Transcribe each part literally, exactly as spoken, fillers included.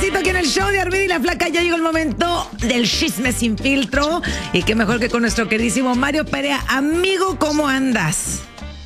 viernesito aquí en el show de Armida y la Flaca. Ya llegó el momento del chisme sin filtro. Y qué mejor que con nuestro queridísimo Mario Perea. Amigo, ¿cómo andas?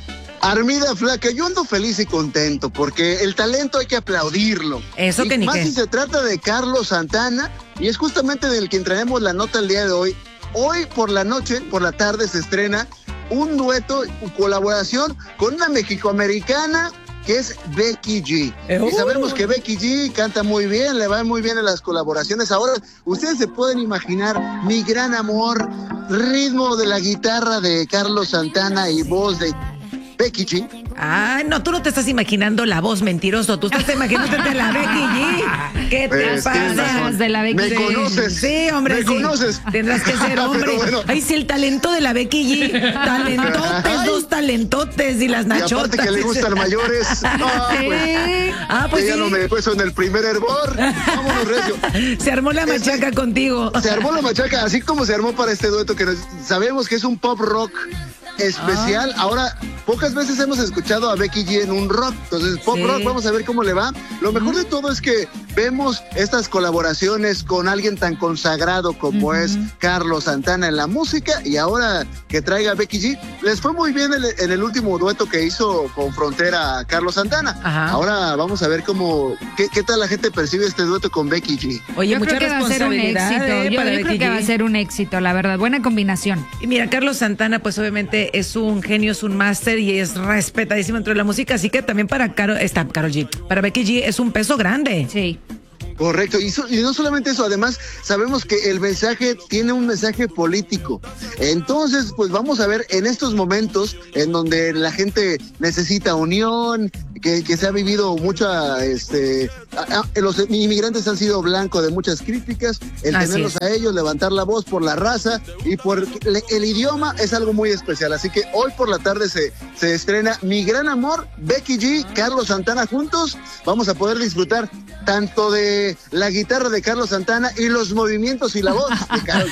Armida, Flaca, yo ando feliz y contento porque el talento hay que aplaudirlo. Eso y que ni más qué. si se trata de Carlos Santana, y es justamente del quien traemos la nota el día de hoy. Hoy por la noche, por la tarde, se estrena un dueto, colaboración con una mexicoamericana que es Becky G. Uh. Y sabemos que Becky G canta muy bien, le va muy bien en las colaboraciones. Ahora, ustedes se pueden imaginar Mi Gran Amor, ritmo de la guitarra de Carlos Santana y voz de Becky G. Ah, no, tú no te estás imaginando la voz, mentiroso. Tú estás imaginándote la Becky G. ¿Qué te Pues, tienes pasa? razón. De la Becky Me G. conoces. Sí, hombre, Me sí. conoces. Tendrás que ser hombre. Pero bueno. Ay, sí, el talento de la Becky G. Talentotes, Ay. dos talentotes y las Y nachotas. aparte que le gustan mayores. No, pues, Ah, pues ella sí. no me puso en el primer hervor. Vámonos, recio. Se armó la machaca Ese- contigo. Se armó la machaca, así como se armó para este dueto que nos- sabemos que es un pop rock especial. Ah. Ahora, pocas veces hemos escuchado a Becky G en un rock. Entonces, pop Sí. rock, vamos a ver cómo le va. Lo mejor de todo es que vemos estas colaboraciones con alguien tan consagrado como es Carlos Santana en la música, y ahora que traiga a Becky G. Les fue muy bien el- en el último dueto que hizo con Frontera Carlos Santana. Ajá. Ahora vamos a ver cómo, qué, qué tal la gente percibe este dueto con Becky G. Oye, Yo mucha creo que va a ser un responsabilidad, éxito. eh, Yo, para yo Becky creo que G. va a ser un éxito, la verdad. Buena combinación. Y mira, Carlos Santana, pues obviamente es un genio, es un máster y es respetadísimo dentro de la música, así que también para Caro, está Karol G, para Becky G es un peso grande. Sí. Correcto, y, so- y no solamente eso, además sabemos que el mensaje tiene un mensaje político. Entonces, pues vamos a ver en estos momentos en donde la gente necesita unión, que, que se ha vivido mucha, este, a- a- los inmigrantes han sido blanco de muchas críticas, el Así tenerlos es. a ellos, levantar la voz por la raza y por le- el idioma es algo muy especial. Así que hoy por la tarde se, se estrena Mi Gran Amor, Becky G, Carlos Santana juntos. Vamos a poder disfrutar tanto de la guitarra de Carlos Santana y los movimientos y la voz de Carlos.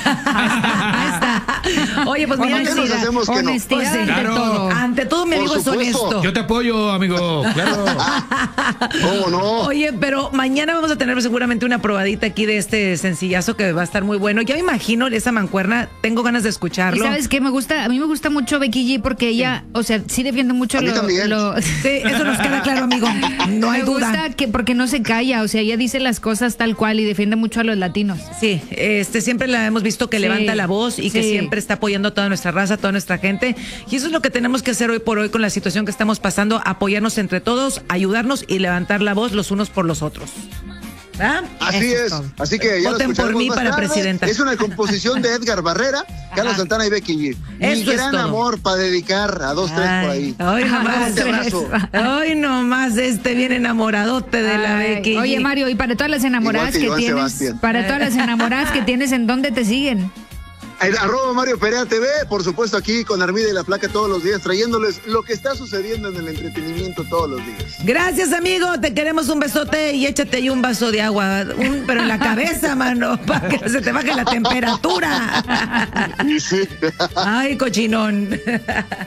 Ahí está. Oye, pues mira, ¿Por qué nos honestidad. hacemos que no? Honestidad Pues sí. ante Claro. todo. Ante todo, mi Por amigo es supuesto. honesto. Yo te apoyo, amigo. Claro. ¿Cómo no? Oye, pero mañana vamos a tener seguramente una probadita aquí de este sencillazo que va a estar muy bueno. Ya me imagino esa mancuerna, tengo ganas de Y escucharlo. sabes qué me gusta, a mí me gusta mucho Becky G porque ella, o sea, sí defiende mucho A mí lo, también. lo- Sí, eso nos queda claro, amigo. No hay me duda. gusta que porque no se calla, o sea, ella dice las cosas tal cual y defiende mucho a los latinos. Sí, este siempre la hemos visto que Sí, levanta la voz y que sí. siempre está apoyando a toda nuestra raza, a toda nuestra gente. Y eso es lo que tenemos que hacer hoy por hoy con la situación que estamos pasando, apoyarnos entre todos, ayudarnos y levantar la voz los unos por los otros. ¿Ah? Así Eso es. todo. Así que ya lo Voten por escucharemos mí más para tarde. presidenta. Es una composición de Edgar Barrera, Carlos Ajá. Santana y Becky G. Mi Eso es gran todo. amor para dedicar a dos, tres por ahí. Hoy nomás, Un abrazo. hoy nomás este bien enamoradote de la Ay, Becky. Oye, Mario, y para todas las enamoradas Igual que que Joan tienes, Sebastián. para todas las enamoradas que tienes, ¿en dónde te siguen? En arroba Mario Perea T V, por supuesto aquí con Armida y la Flaca todos los días, trayéndoles lo que está sucediendo en el entretenimiento todos los días. Gracias, amigo. Te queremos un besote y échate ahí un vaso de agua, un, pero en la cabeza, mano, para que se te baje la temperatura. Sí. Ay, cochinón.